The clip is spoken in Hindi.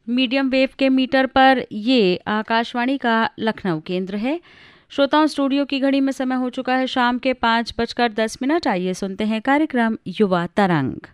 मीडियम वेव के मीटर पर ये आकाशवाणी का लखनऊ केंद्र है। श्रोताओं, स्टूडियो की घड़ी में समय हो चुका है शाम के 5:10। आइए सुनते हैं कार्यक्रम युवा तरंग।